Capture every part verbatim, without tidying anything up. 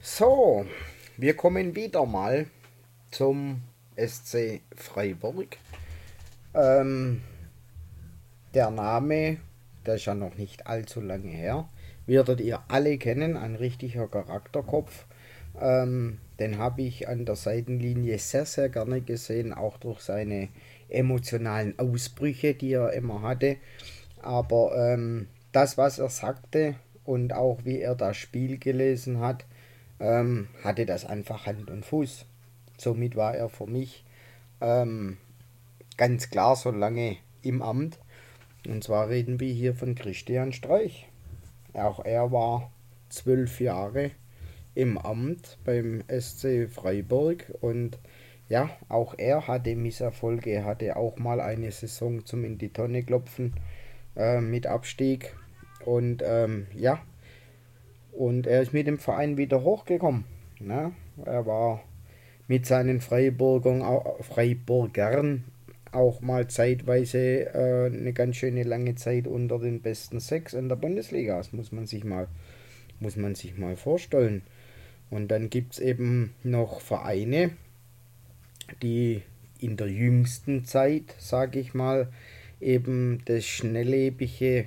So, wir kommen wieder mal zum S C Freiburg. Ähm, der Name, der ist ja noch nicht allzu lange her, werdet ihr alle kennen, ein richtiger Charakterkopf. Ähm, den habe ich an der Seitenlinie sehr, sehr gerne gesehen, auch durch seine emotionalen Ausbrüche, die er immer hatte. Aber ähm, das, was er sagte und auch wie er das Spiel gelesen hat, ähm, hatte das einfach Hand und Fuß. Somit war er für mich ähm, ganz klar so lange im Amt. Und zwar reden wir hier von Christian Streich. Auch er war zwölf Jahre im Amt beim S C Freiburg und ja, auch er hatte Misserfolge. Er hatte auch mal eine Saison zum in die Tonne klopfen äh, mit Abstieg. Und ähm, ja, und er ist mit dem Verein wieder hochgekommen. Ne? Er war mit seinen Freiburgern, Freiburgern auch mal zeitweise äh, eine ganz schöne lange Zeit unter den besten sechs in der Bundesliga. Das muss man sich mal, muss man sich mal vorstellen. Und dann gibt es eben noch Vereine, die in der jüngsten Zeit, sage ich mal, eben das Schnelllebige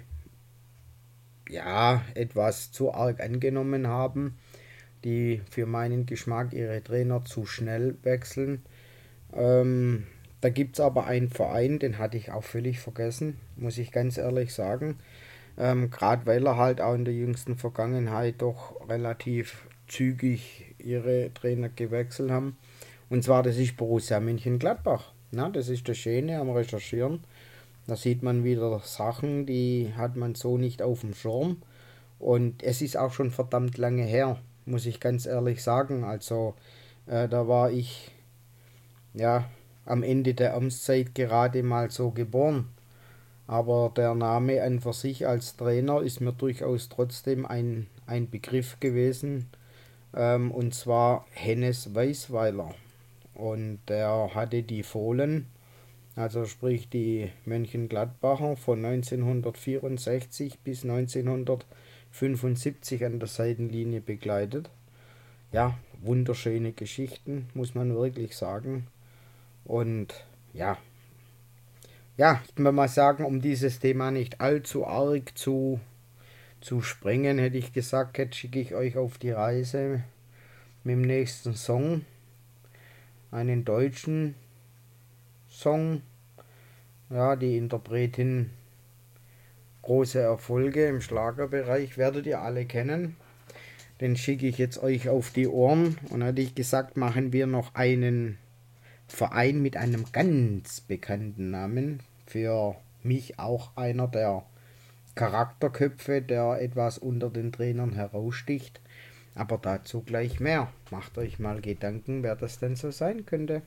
ja etwas zu arg angenommen haben, die für meinen Geschmack ihre Trainer zu schnell wechseln. Ähm, da gibt es aber einen Verein, den hatte ich auch völlig vergessen, muss ich ganz ehrlich sagen. Ähm, Gerade weil er halt auch in der jüngsten Vergangenheit doch relativ zügig ihre Trainer gewechselt haben. Und zwar, das ist Borussia Mönchengladbach. Na, das ist das Schöne am Recherchieren. Da sieht man wieder Sachen, die hat man so nicht auf dem Schirm. Und es ist auch schon verdammt lange her, muss ich ganz ehrlich sagen. Also äh, da war ich ja am Ende der Amtszeit gerade mal so geboren. Aber der Name an für sich als Trainer ist mir durchaus trotzdem ein, ein Begriff gewesen. Ähm, und zwar Hennes Weisweiler. Und der hatte die Fohlen, also sprich die Mönchengladbacher von neunzehnhundertvierundsechzig bis neunzehnhundertfünfundsiebzig an der Seitenlinie begleitet. Ja, wunderschöne Geschichten, muss man wirklich sagen. Und ja, ja, ich will mal sagen, um dieses Thema nicht allzu arg zu, zu sprengen, hätte ich gesagt, jetzt schicke ich euch auf die Reise mit dem nächsten Song. Einen deutschen Song. Ja, die Interpretin große Erfolge im Schlagerbereich werdet ihr alle kennen. Den schicke ich jetzt euch auf die Ohren. Und hätte ich gesagt, machen wir noch einen Verein mit einem ganz bekannten Namen. Für mich auch einer der Charakterköpfe, der etwas unter den Trainern heraussticht. Aber dazu gleich mehr. Macht euch mal Gedanken, wer das denn so sein könnte.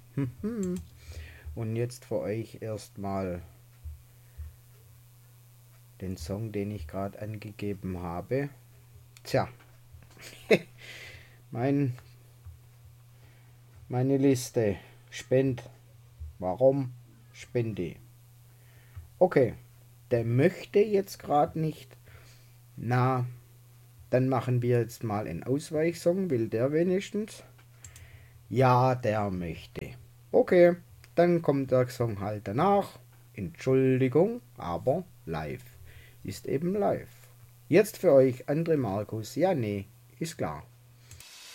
Und jetzt für euch erstmal den Song, den ich gerade angegeben habe. Tja, mein, meine Liste. Spend. Warum spende? Okay, der möchte jetzt gerade nicht. Na, dann machen wir jetzt mal einen Ausweichsong. Will der wenigstens? Ja, der möchte. Okay, dann kommt der Song halt danach. Entschuldigung, aber live. Ist eben live. Jetzt für euch André Markus. Ja, nee, ist klar.